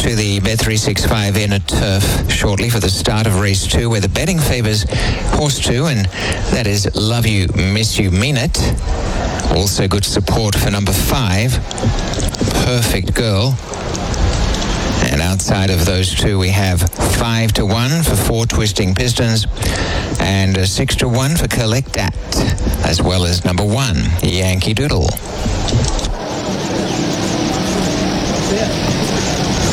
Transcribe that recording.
to the Bet365 in at Turf shortly for the start of race 2, where the betting favours horse 2, and that is Love You, Miss You, Mean It. Also good support for number 5, Perfect Girl. And outside of those two, we have 5-1 for 4 Twisting Pistons and 6-1 for Collect That, as well as number 1, Yankee Doodle. Yeah.